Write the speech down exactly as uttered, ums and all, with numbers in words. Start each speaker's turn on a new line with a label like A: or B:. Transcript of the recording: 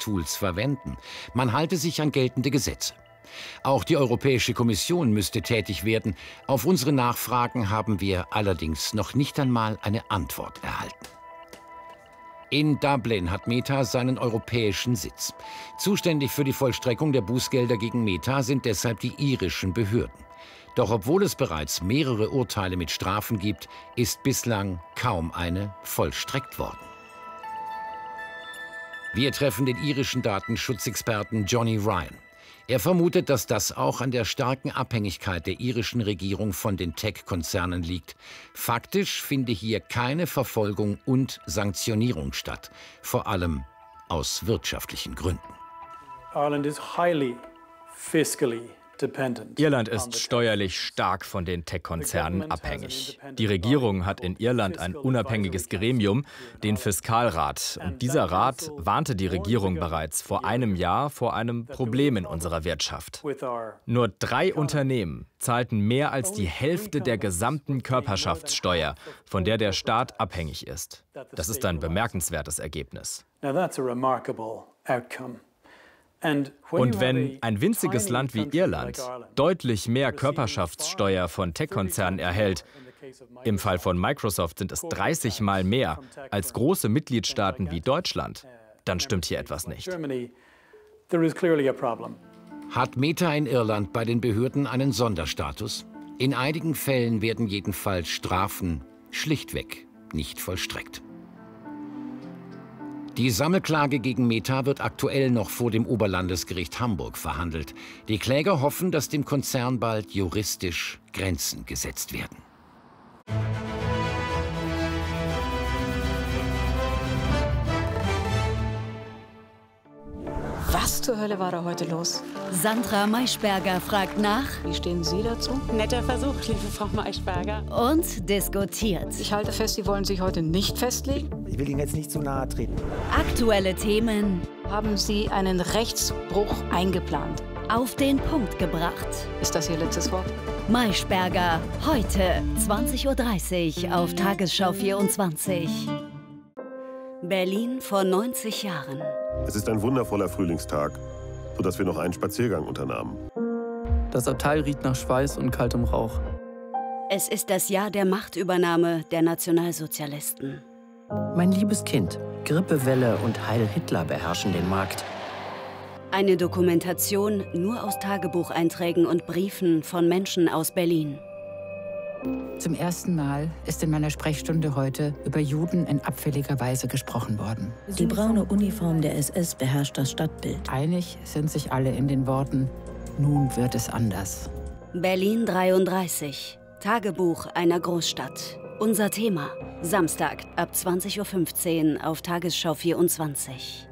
A: Tools verwenden. Man halte sich an geltende Gesetze. Auch die Europäische Kommission müsste tätig werden. Auf unsere Nachfragen haben wir allerdings noch nicht einmal eine Antwort erhalten. In Dublin hat Meta seinen europäischen Sitz. Zuständig für die Vollstreckung der Bußgelder gegen Meta sind deshalb die irischen Behörden. Doch obwohl es bereits mehrere Urteile mit Strafen gibt, ist bislang kaum eine vollstreckt worden. Wir treffen den irischen Datenschutzexperten Johnny Ryan. Er vermutet, dass das auch an der starken Abhängigkeit der irischen Regierung von den Tech-Konzernen liegt. Faktisch finde hier keine Verfolgung und Sanktionierung statt, vor allem aus wirtschaftlichen Gründen.
B: Ireland is highly fiscally
C: Irland ist steuerlich stark von den Tech-Konzernen abhängig. Die Regierung hat in Irland ein unabhängiges Gremium, den Fiskalrat. Und dieser Rat warnte die Regierung bereits vor einem Jahr vor einem Problem in unserer Wirtschaft. Nur drei Unternehmen zahlten mehr als die Hälfte der gesamten Körperschaftssteuer, von der der Staat abhängig ist. Das ist ein bemerkenswertes Ergebnis. Und wenn ein winziges Land wie Irland deutlich mehr Körperschaftssteuer von Tech-Konzernen erhält, im Fall von Microsoft sind es dreißig Mal mehr als große Mitgliedstaaten wie Deutschland, dann stimmt hier etwas nicht.
A: Hat Meta in Irland bei den Behörden einen Sonderstatus? In einigen Fällen werden jedenfalls Strafen schlichtweg nicht vollstreckt. Die Sammelklage gegen Meta wird aktuell noch vor dem Oberlandesgericht Hamburg verhandelt. Die Kläger hoffen, dass dem Konzern bald juristisch Grenzen gesetzt werden.
D: Was zur Hölle war da heute los?
E: Sandra Maischberger fragt nach.
D: Wie stehen Sie dazu?
F: Netter Versuch, liebe Frau Maischberger.
E: Und diskutiert.
D: Ich halte fest, Sie wollen sich heute nicht festlegen.
G: Ich will Ihnen jetzt nicht zu nahe treten.
E: Aktuelle Themen.
D: Haben Sie einen Rechtsbruch eingeplant?
E: Auf den Punkt gebracht.
D: Ist das Ihr letztes Wort?
E: Maischberger, heute zwanzig Uhr dreißig auf Tagesschau vierundzwanzig. Berlin vor neunzig Jahren.
H: Es ist ein wundervoller Frühlingstag, sodass wir noch einen Spaziergang unternahmen.
I: Das Abteil riecht nach Schweiß und kaltem Rauch.
E: Es ist das Jahr der Machtübernahme der Nationalsozialisten.
J: Mein liebes Kind, Grippewelle und Heil Hitler beherrschen den Markt.
E: Eine Dokumentation nur aus Tagebucheinträgen und Briefen von Menschen aus Berlin.
K: Zum ersten Mal ist in meiner Sprechstunde heute über Juden in abfälliger Weise gesprochen worden.
L: Die braune Uniform der S S beherrscht das Stadtbild.
K: Einig sind sich alle in den Worten, nun wird es anders.
E: Berlin dreiunddreißig. Tagebuch einer Großstadt. Unser Thema. Samstag ab zwanzig Uhr fünfzehn auf Tagesschau vierundzwanzig.